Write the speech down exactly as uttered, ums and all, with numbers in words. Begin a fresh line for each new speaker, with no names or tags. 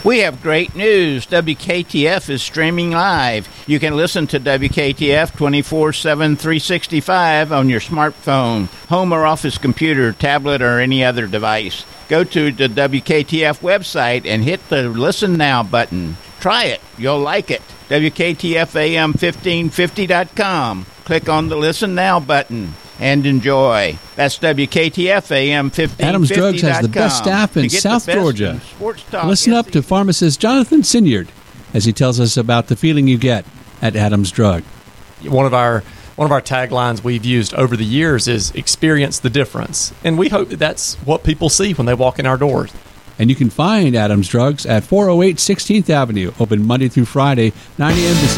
We have great news. W K T F is streaming live. You can listen to W K T F twenty-four seven, three sixty-five on your smartphone, home or office computer, tablet, or any other device. Go to the W K T F website and hit the Listen Now button. Try it. You'll like it. W K T F A M fifteen fifty dot com. Click on the Listen Now button and enjoy. That's W K T F A M fifteen fifty dot com.
Adams Drugs has the best staff in South Georgia. Listen up to pharmacist Jonathan Sinyard as he tells us about the feeling you get at Adams Drug.
One of our one of our taglines we've used over the years is experience the difference. And we hope that that's what people see when they walk in our doors.
And you can find Adams Drugs at four oh eight sixteenth Avenue, open Monday through Friday, nine a.m. to